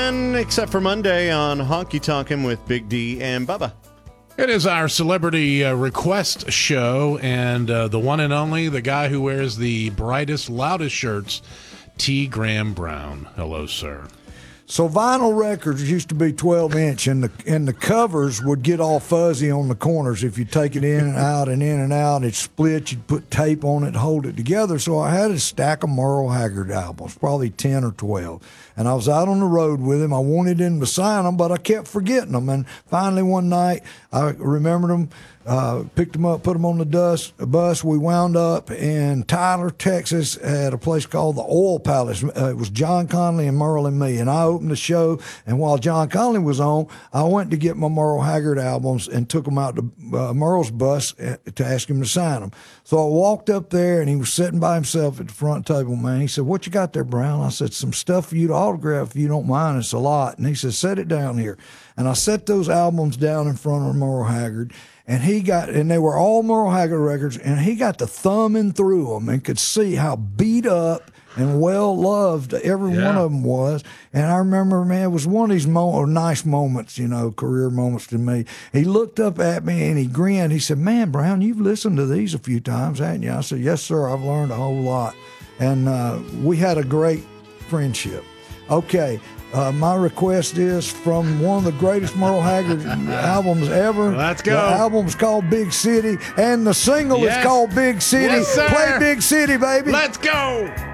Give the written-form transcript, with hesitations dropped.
again, except for Monday on Honky Tonkin' with Big D and Bubba. It is our celebrity request show, and the one and only, the guy who wears the brightest, loudest shirts, T. Graham Brown. Hello, sir. So vinyl records used to be 12-inch, and the covers would get all fuzzy on the corners. If you take it in and out and in and out, it'd split. You'd put tape on it to hold it together. So I had a stack of Merle Haggard albums, probably 10 or 12. And I was out on the road with him. I wanted him to sign them, but I kept forgetting them. And finally one night, I remembered them, picked them up, put them on the bus. We wound up in Tyler, Texas, at a place called the Oil Palace. It was John Conley and Merle and me. And I opened the show, and while John Conley was on, I went to get my Merle Haggard albums and took them out to Merle's bus to ask him to sign them. So I walked up there, and he was sitting by himself at the front table, man. He said, "What you got there, Brown?" I said, "Some stuff for you to autograph if you don't mind. It's a lot." And he said, "Set it down here." And I set those albums down in front of Merle Haggard, and they were all Merle Haggard records, and he got to thumbing through them and could see how beat up and well loved every one of them was. And I remember, man, it was one of these nice moments, career moments to me. He looked up at me and he grinned. He said, "Man, Brown, you've listened to these a few times, haven't you?" I said, "Yes, sir. I've learned a whole lot." And we had a great friendship. Okay. My request is from one of the greatest Merle Haggard albums ever. Let's go. The album's called Big City, and the single is called Big City. Yes, sir. Play Big City, baby. Let's go.